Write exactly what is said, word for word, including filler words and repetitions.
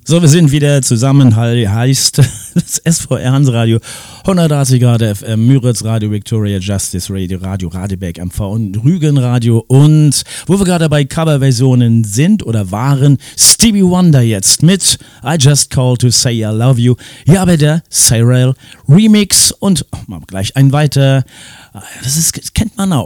So, wir sind wieder zusammen, heißt das S V R Hansradio, hundertdreißig Grad F M, Müritz Radio, Victoria Justice Radio, Radio Radebeck M V und Rügen Radio. Und wo wir gerade bei Coverversionen sind oder waren, Stevie Wonder jetzt mit I Just Called to Say I Love You. Hier aber der Cyril Remix und oh, mal gleich ein weiter, das, ist, das kennt man auch.